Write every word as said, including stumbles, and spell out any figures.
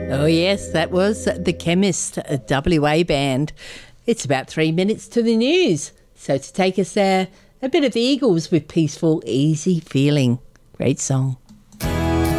Oh yes, that was The Chemist, a W A band. It's about three minutes to the news. So to take us there, a bit of the Eagles with Peaceful, Easy Feeling. Great song.